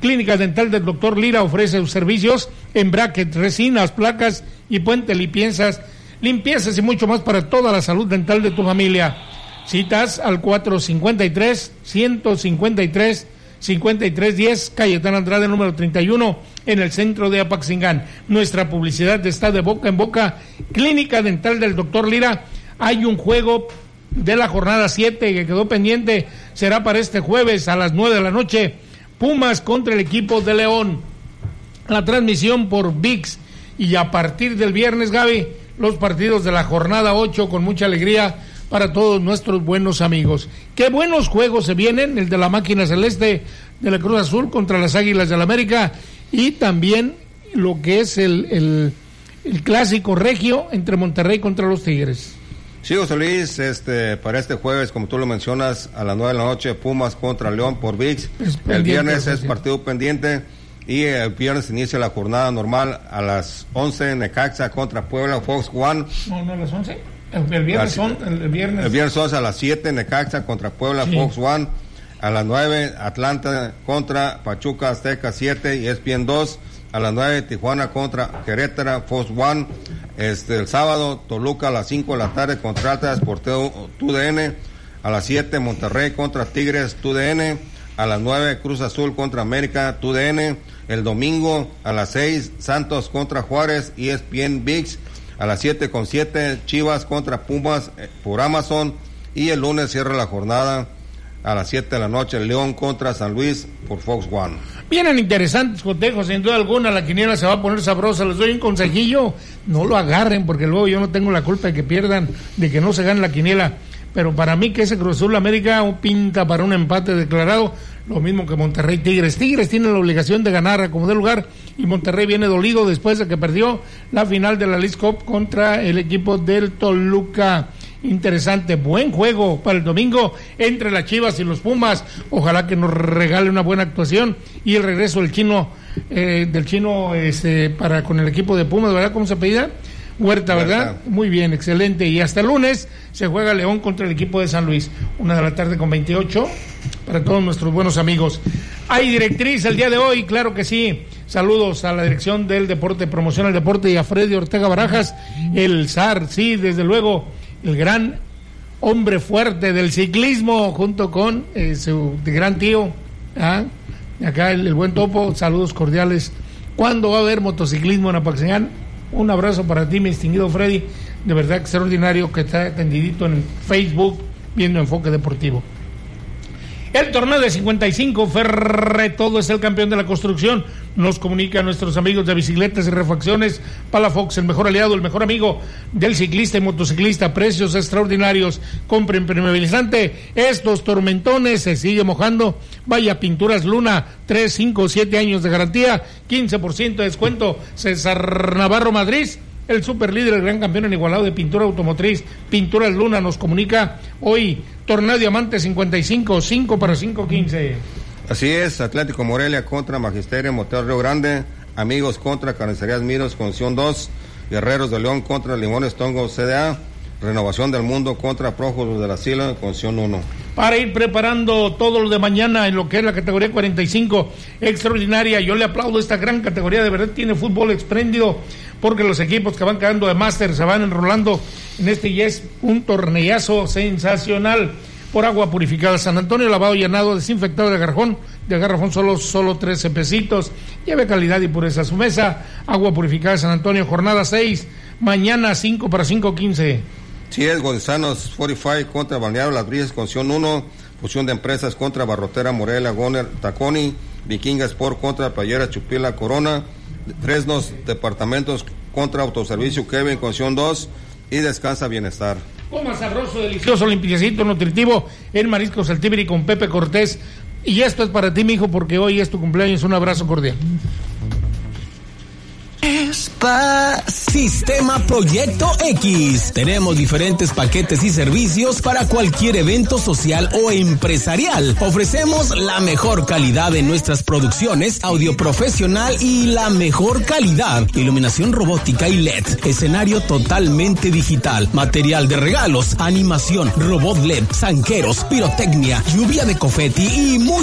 Clínica Dental del Dr. Lira ofrece sus servicios en bracket, resinas, placas y puente, limpiezas y mucho más para toda la salud dental de tu familia. Citas al 453-153-5310, Cayetano Andrade, número 31, en el centro de Apaxingán. Nuestra publicidad está de boca en boca. Clínica Dental del Dr. Lira. Hay un juego de la jornada 7 que quedó pendiente, será para este jueves a las 9 de la noche. Pumas contra el equipo de León. La transmisión por ViX, y a partir del viernes, Gaby, los partidos de la jornada 8 con mucha alegría para todos nuestros buenos amigos. Qué buenos juegos se vienen, el de la máquina celeste de la Cruz Azul contra las Águilas del América, y también lo que es el clásico regio entre Monterrey contra los Tigres. Sí, José Luis, para este jueves, como tú lo mencionas, a las 9 de la noche, Pumas contra León por ViX. El viernes es partido pendiente, y el viernes inicia la jornada normal a las 11, Necaxa contra Puebla, Fox One. No, a las 11. El viernes 11 a las 7, Necaxa contra Puebla, sí. Fox One. A las 9, Atlanta contra Pachuca, Azteca 7 y ESPN 2. A las 9, Tijuana contra Querétaro, Fox One. El sábado, Toluca a las 5 de la tarde contra Atlas, por TUDN. A las 7, Monterrey contra Tigres, TUDN. A las 9, Cruz Azul contra América, TUDN. El domingo a las 6, Santos contra Juárez, ESPN ViX. A las 7:07, Chivas contra Pumas por Amazon. Y el lunes cierra la jornada a las 7 de la noche, León contra San Luis por Fox One. Vienen interesantes cotejos, sin duda alguna. La quiniela se va a poner sabrosa. Les doy un consejillo: no lo agarren, porque luego yo no tengo la culpa de que pierdan, de que no se gane la quiniela. Pero para mí que ese Cruz Azul América pinta para un empate declarado, lo mismo que Monterrey Tigres. Tigres tiene la obligación de ganar a como dé lugar, y Monterrey viene dolido después de que perdió la final de la Leagues Cup contra el equipo del Toluca. Interesante, buen juego para el domingo entre las Chivas y los Pumas. Ojalá que nos regale una buena actuación y el regreso del chino para con el equipo de Pumas, ¿verdad? ¿Cómo se apellida? Huerta, ¿verdad? Muy bien, excelente. Y hasta el lunes se juega León contra el equipo de San Luis, 1:28 para todos nuestros buenos amigos. ¿Hay directriz el día de hoy? Claro que sí. Saludos a la dirección del deporte, promoción al deporte, y a Freddy Ortega Barajas, el zar, sí, desde luego, el gran hombre fuerte del ciclismo, junto con su gran tío, acá el buen Topo. Saludos cordiales. ¿Cuándo va a haber motociclismo en Apaxingán? Un abrazo para ti, mi distinguido Freddy, de verdad extraordinario, que está atendidito en Facebook viendo Enfoque Deportivo. El torneo de 55, Ferretodo es el campeón de la construcción. Nos comunica a nuestros amigos de bicicletas y refacciones Palafox, el mejor aliado, el mejor amigo del ciclista y motociclista. Precios extraordinarios. Compre impermeabilizante. Estos tormentones se sigue mojando. Vaya Pinturas Luna, 3, 5, 7 años de garantía, 15% de descuento. César Navarro Madrid, el super líder, el gran campeón en igualado de pintura automotriz. Pinturas Luna nos comunica hoy. Torneo Diamante 55, 5 para 5:15. Así es, Atlético Morelia contra Magisterio Motel Río Grande, Amigos contra Carnicerías Miros, Conción 2, Guerreros de León contra Limones Tongo CDA, Renovación del Mundo contra Prójugos del Asilo, Conción 1. Para ir preparando todo lo de mañana en lo que es la categoría 45, extraordinaria, yo le aplaudo esta gran categoría, de verdad tiene fútbol espléndido, porque los equipos que van quedando de máster se van enrolando en este, y es un torneazo sensacional. Por agua purificada San Antonio, lavado, llenado, desinfectado de garrafón solo 13 pesitos. Lleve calidad y pureza a su mesa. Agua purificada San Antonio, jornada 6, mañana 5 para 5:15. Sí, es Gonzanos 45 contra Balneario Las Brisas, Conción 1, fusión de empresas contra Barrotera Morelia, Goner, Taconi, Vikinga Sport contra Playera Chupila Corona, Fresnos Departamentos contra Autoservicio Kevin, Conción 2, y Descansa Bienestar. Coma sabroso, delicioso, limpiecito, nutritivo en Mariscos El Tibiri con Pepe Cortés. Y esto es para ti, mijo, porque hoy es tu cumpleaños. Un abrazo cordial. Sistema Proyecto X. Tenemos diferentes paquetes y servicios para cualquier evento social o empresarial. Ofrecemos la mejor calidad en nuestras producciones, audio profesional y la mejor calidad, iluminación robótica y LED, escenario totalmente digital, material de regalos, animación, robot LED, zanqueros, pirotecnia, lluvia de confeti y muy